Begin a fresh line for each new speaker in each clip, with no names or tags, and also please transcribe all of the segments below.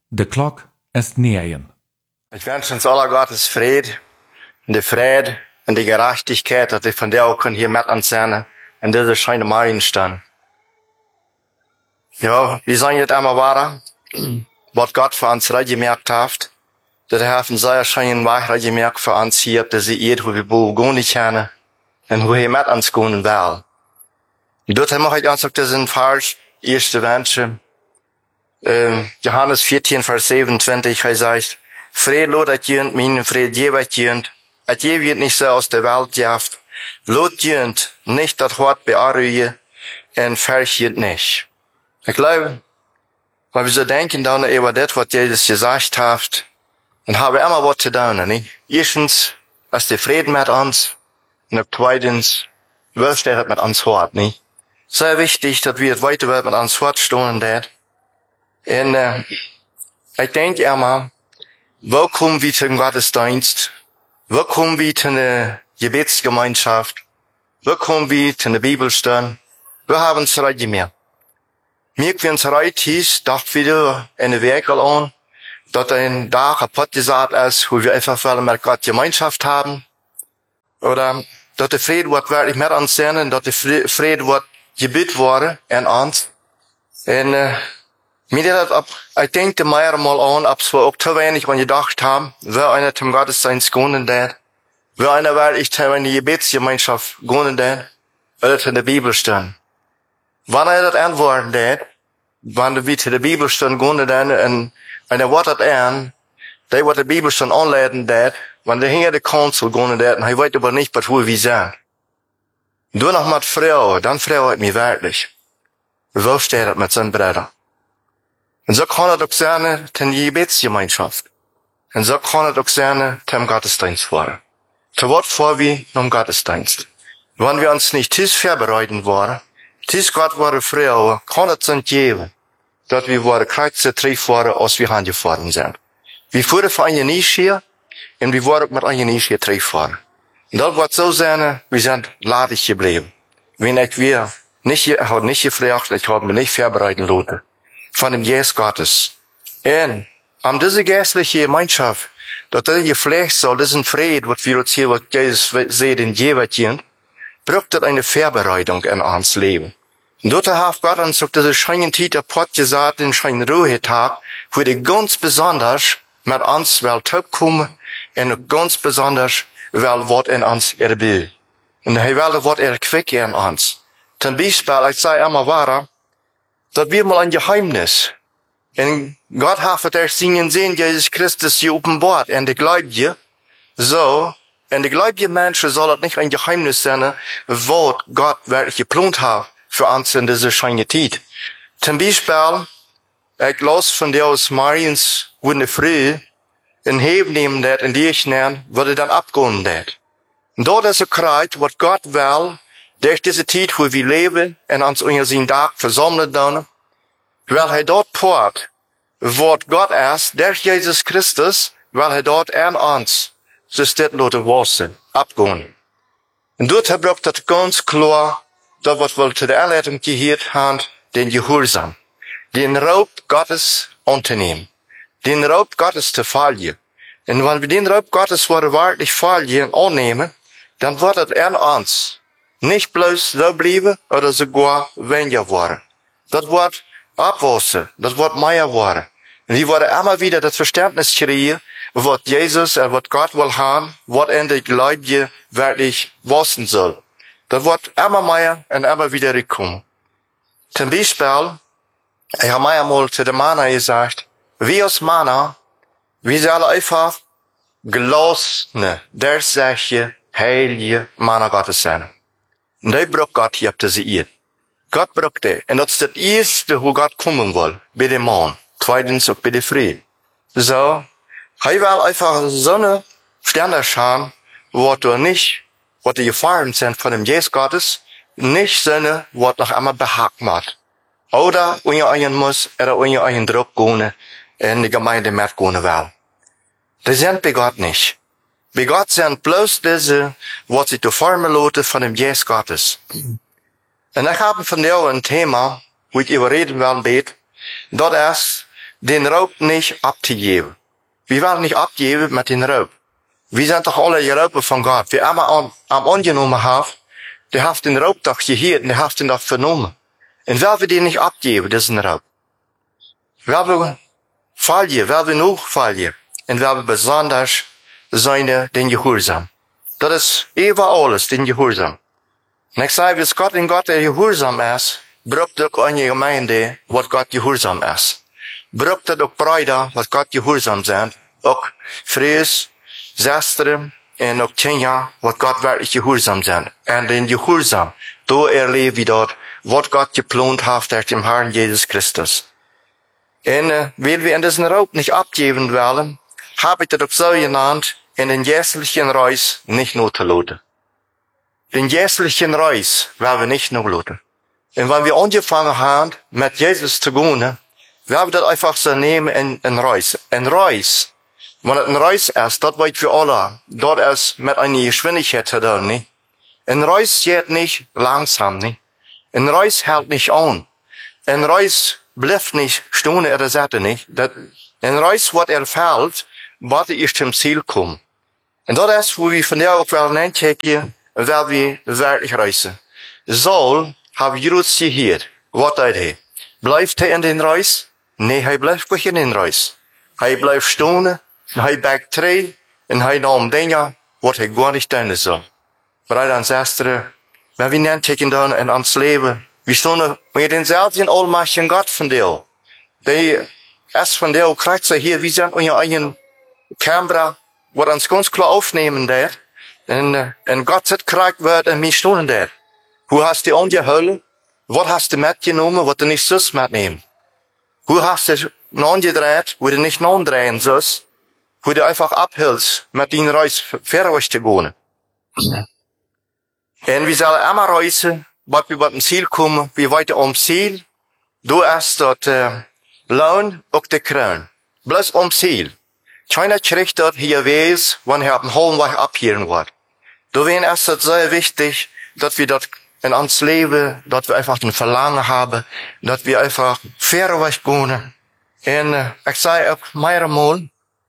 De klok ist nähen.
Ich wünsche uns aller Gottes Friede, die Freude und die Gerechtigkeit, dass ich von der auch hier mit anzähne, in dieser schönen Marienstand. Ja, wir sagen jetzt einmal weiter, was Gott für uns gemerkt hat, dass er einen sehr schönen Weg gemerkt für uns hier, dass sie jetzt, wo wir gehen nicht kennen, und wo er mit uns gehen will. Und dort mache ich uns auch diesen Vers, erste Wünsche, Johannes 14, Vers 27, er sagt, Friede lot jönt min, Friede jeweils jönt, at je wird nicht so aus der Welt jaft, lot jönt nicht das Wort bearrühe, und verchiert nicht. Ich glaube, weil wir so denken dann über das, was Jesus gesagt hat, und haben immer was zu tun, nicht? Erstens, ist der Frieden mit uns, und zweitens, was steht mit uns Wort, nicht? Sehr wichtig, dass wir weiter mit uns Wort stehen, das. Und, ich denke immer, wo kommen wir zum Gottesdienst? Wo kommen wir zu einer Gebetsgemeinschaft? Wo kommen wir zu einer Bibelstunde? Wir haben es heute mehr. Mir können es heute hieß, doch wieder in der Werkel an, dass ein Tag kaputt gesagt ist, wo wir einfach mit Gott Gemeinschaft haben. Oder, dass der Friede wird wirklich mit uns sein, dass der Friede wird gebet worden in uns. Und, mir das ab, ich denke mehr mal an, ob wir auch zu wenig an gedacht haben, wer einer zum Gottesdienst gehen wird, wer einer wirklich zu einer Gebetsgemeinschaft gehen wird, oder zu der Bibelstunde. Wann er das antworten wird, wann wir zu der Bibelstunde gehen wird, und einer wird das an, der wird die Bibelstunde anleiten wird, wann der hinter der Kanzel gehen wird, und er weiß aber nicht, was wir sind. Du noch mit Frau, dann Frau hat mich wirklich. Wo steht das mit seinen Brüdern? Und so kann es auch sein, in die Gebetsgemeinschaft. Und so kann es auch sein, zum Gottesdienst fahren. Zu Wort vor wie zum Gottesdienst. Wenn wir uns nicht tief vorbereiten wollen, tief Gott war früher, kann es uns geben, dass wir waren Kreuze treffen, als wir angefahren sind. Wir fuhren für eine nicht hier, und wir waren mit einer nicht hier treffen. Und das wird so sein, wir sind ladig geblieben. Wenn ich wir nicht gefragt, ich habe mich nicht vorbereiten lassen. Von dem Jesus Gottes. Und, diese geistliche Gemeinschaft, dass das gepflegt soll, diesen Fried, was wir uns hier, was Jesus sieht in Jevertien, braucht das eine Vorbereitung in uns Leben. Und dort hat Gott uns auf diese schönen Tita Pott gesagt, den schönen Ruhetag, wo die ganz besonders mit uns will kommen, und ganz besonders will Wort in uns erbilden. Und er will Wort erquicken in uns. Zum Beispiel, ich sage immer weiter, dass wir mal ein Geheimnis. Und Gott hat der singen sehen, Jesus Christus hier offenbart, in der Gläubige. So, in der Gläubige Menschen soll das nicht ein Geheimnis sein, was Gott wirklich geplant hat für uns in dieser schönen Zeit. Zum Beispiel, ich las von der aus Mariens, wo in der Früh, in Heben nehmen das, in die ich nenne, würde dann abgehen das. Und dort ist ein Kreuz, was Gott will, durch diese Zeit, wo wir leben, und uns unter seinen Tag versammeln dann, weil er dort port, was Gott ist, durch Jesus Christus, weil er dort an uns, so steht Leute wasen, abgehen. Und dort braucht das ganz klar, das was wir zu der Anleitung gehört haben, den Gehorsam, den Raub Gottes anzunehmen, den Raub Gottes zu folgen. Und wenn wir den Raub Gottes wahrlich folgen annehmen, dann wird das an uns, nicht bloß so bleiben oder sogar weniger worden. Das wird abwachsen, das wird mehr werden. Und die werden immer wieder das Verständnis kriegen, was Jesus und was Gott will haben, was in der Gläubige wirklich wachsen soll. Das wird immer mehr und immer wieder rückkommen. Zum Beispiel, ich habe mir einmal zu der Männer gesagt, wir als Männer, wir sollen einfach gelassene, dersäche, heilige Männer Gottes sein. Und die braucht Gott hier auf diese Erde. Gott braucht die. Und das ist das Erste, wo Gott kommen will. Bei dem Mann. Zweitens auch bei der Frau. So. Er will einfach so eine Sterne schauen, wo du nicht, wo die Gefahren sind von dem Jesus Gottes, nicht so eine, wo noch einmal behagt macht. Oder unter einen muss, oder unter einen Druck gehen, in die Gemeinde mitgehen will. Das sind bei Gott nicht. Bei Gott sind bloß diese, was sich zu formen lassen von dem Jesus Gottes. Und ich habe von dir ein Thema, wo ich überreden will, das ist, den Raub nicht abzugeben. Wir werden nicht abgeben mit den Raub. Wir sind doch alle geroepen von Gott. Wie immer am angenommen haben, der hat den Raub doch gehört und der hat den doch vernommen. Und wer wir den nicht abgeben, das ist ein Raub. Wer wir fallen, wer wir noch fallen, und wer wir besonders sein, den Gehorsam. Das ist über alles, den Gehorsam. Und ich sage, wenn Gott in Gott der Gehorsam ist, braucht auch eine Gemeinde, was Gott Gehorsam ist. Braucht auch Brüder, was Gott Gehorsam sind. Auch Fries, Schwestern und auch Kinder, was Gott wirklich Gehorsam sind. Und den Gehorsam, da erleben wir dort, was Gott geplant hat durch den Herrn Jesus Christus. Und weil wir in diesen Raub nicht abgeben wollen, habe ich das auch so genannt, in den jährlichen Reis nicht noten. Den jährlichen Reis werden wir nicht noten. Und wenn wir angefangen haben, mit Jesus zu gehen, werden wir das einfach so nehmen in Reis. Ein Reis, wenn es ein Reis ist, das weiß für alle, dort ist mit einer Geschwindigkeit zu tun, nicht? Ein Reis geht nicht langsam, nicht? Ein Reis hält nicht an. Ein Reis bleibt nicht stehen an der Seite, nicht? Ein Reis, was fällt, warte ich zum Ziel kommen. Und das ist, wo wir von der auch wollen hinchecken, weil wir wirklich reisen. Saul hat Jesus gehört. Was tut er? Bleibt er in den Reis? Nee, er bleibt nicht in den Reis. Er bleibt stehen, er backt drei, und er nahm Dinge, was er gar nicht tun soll. Brüder und Schwestern, wenn wir nicht checken dann in uns Leben, wir stehen mit den selben allmächtigen Gott von dir. Der ist von dir, kriegt sie hier, wir sind unser eigen Kamera, was uns ganz klar aufnehmen der. Und Gott sagt, kriegt wird und wir stehen der. Wo hast du angeholt? Was hast du mitgenommen, was du nicht sonst mitnehmen? Wo hast du angedreht, wo du nicht drehen sollst? Wo du einfach abhältst, mit den Reis vorwärts zu gehen. Und wir sollen immer reisen, was wir zum Ziel kommen, wir weiter Ziel. Du hast dort Lohn auch die Krone. Bloß Ziel. Keiner kriegt dort hier weiß, wann er den Hohenweg abhören wird. Deswegen ist es sehr wichtig, dass wir dort in uns leben, dass wir einfach ein Verlangen haben, dass wir einfach fairerweise gehen. Und ich sage auch mehrmals,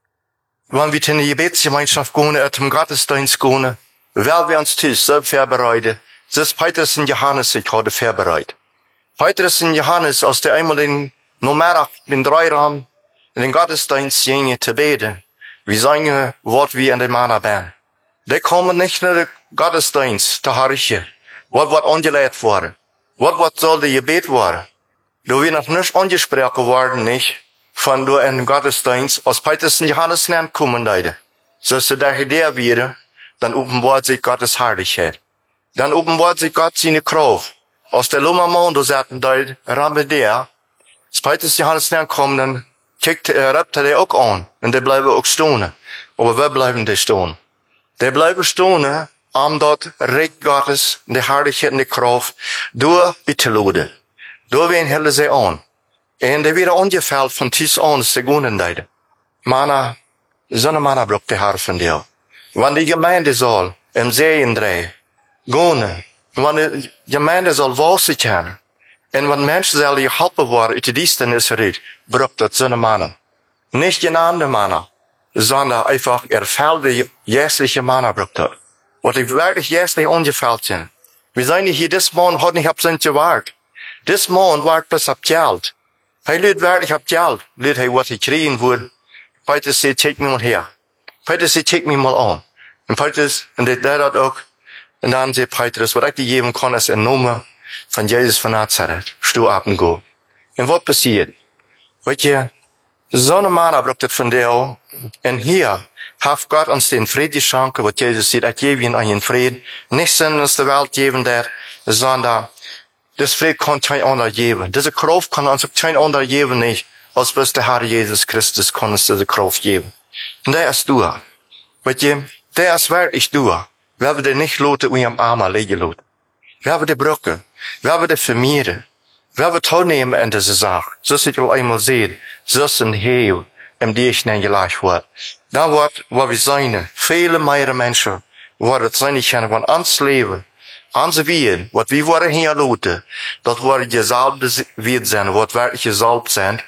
wenn wir in die Gebetsgemeinschaft gehen, zum Gottesdienst gehen, weil wir uns so vorbereiten, das ist Petrus und Johannes sich gerade vorbereitet. Petrus und Johannes, aus der einmal den Nummer den Dreiraum in den Gottesdienst gingen zu beten, wir sagen, was wir in den Mann haben. Die kommen nicht in den Gottesdienst zu Harche. Was wird angelegt worden? Was soll der Gebet werden? Du wir noch nicht angesprochen worden, nicht? Von du in den Gottesdienst, aus Petrus und Johannes nicht kommen, leider. So ist der Idee wieder, dann offenbart sich Gottes Herrlichkeit. Dann offenbart sich Gott seine Kraft. Aus der Lummermond, sagten die, Rambe der, als Petrus und Johannes nicht kommen, dann rappt er auch an. Und die bleiben auch stehen. Aber wir bleiben die stehen. Die bleiben stehen, um dort Recht Gottes, die Herrlichkeit und die Kraft, durch Bitterlode. Durch wen hellen sie an. Und die wieder angefällt von dies an, sie gehen leider. Mana, so eine Mana braucht die Herr von dir. Wenn die Gemeinde soll, im Seen drehen, gehen, wenn die Gemeinde soll wachsen können, und wenn Menschen sollen geholfen worden, uit die Dienstnis red, braucht das so eine Mana. Nicht eine andere Mana, sondern einfach erfüllte, jährliche Mana braucht das. Wat die wirklich jährlich angefällt sind. Wir sagen nicht hier, this Mann hat nicht ab sind gewagt. This Mann wagt bis ab Geld. Hij lügt wirklich ab Geld. Lügt hij was hij kriegen würde. Petrus sagt, check mich mal her. Petrus sagt, check mich mal an. Und Petrus, und der hat auch, und dann sagt Petrus, was ich dir geben kann, ist ein Nummer von Jesus von Nazareth. Steh ab und go. Und was passiert? Weet je, so eine Mana braucht das von dir. Und hier hat Gott uns den Frieden geschenkt, was Jesus sagt, ich gebe ihnen einen Frieden. Nicht sind uns der Welt geben, sondern das Frieden kann kein anderer geben. Diese Kraft kann uns kein anderer geben, nicht, als bloß der Herr Jesus Christus kann uns diese Kraft geben. Und der ist du. Weet je, der ist wirklich du. Wir haben den nicht loten, wie am Armen liegen loten. Wir haben die Brücke. Wir haben die Familie. Wir haben teilnehmen in dieser Sache. So ist es einmal sehen. So ist ein Heil, im die ich nicht gleich wird. Da wird, wo wir sein, viele mehr Menschen, wo das sein können, von uns leben, uns Wien, was wir wollen hier loten, das wird gesalbt wird sein, was wirklich gesalbt sind,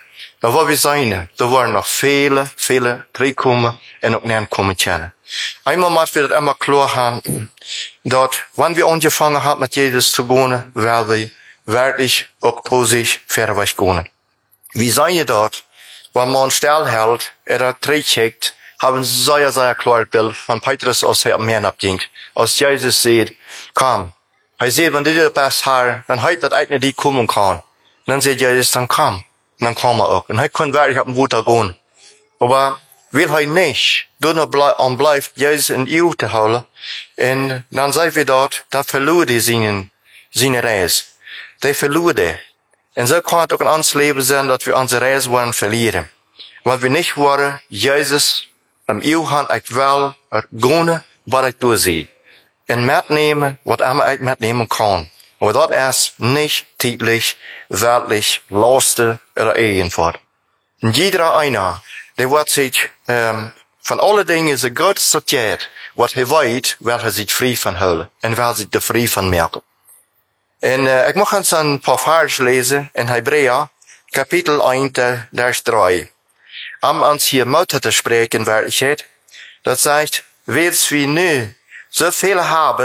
waar we zijn, er waren nog vele terugkomen en ook naar komen kennen. Einmal moeten we dat immer klar gaan, dat wanneer we angefangen hebben met Jezus te gaan, werden we wirklich ook positiv verder gaan. Wie zijn je dat? Wanneer man stilhält, dat terugkijkt, haben sehr klar Bild von Petrus als hij op mij opging. Als Jezus zegt, kom. Hij zegt, wanneer dit best haar, dan heet dat eigenlijk die komen kan. Dan zegt Jezus, dan kom. Dan kom er ook. En hij kon werkelijk op een woord gaan. Maar wil hij niet, dan blijft Jezus in eeuw te houden. En dan zeggen we dat, dan verloor hij zijn reis. Die verloor hij. En zo kan het ook in ons leven zijn dat we onze reis worden verlieren. Want we niet worden Jezus am eeuw gaan echt wel gaan wat ik doorzie. En metnemen wat ik metnemen kan. Maar dat is niet tijdlich, weltlich, lasten oder irgendwas. En jeder einer, der wordt zich van alle dingen zo goed sorteert, wat hij weet, wil hij zich vrij van houden. En wil zich er vrij van merken. En ik mag eens een paar versen lezen in Hebräer, kapitel 1, vers 3. Om ons hier Mutter te spreken, werkelijkheid, dat zegt, wees wie nu zoveel hebben,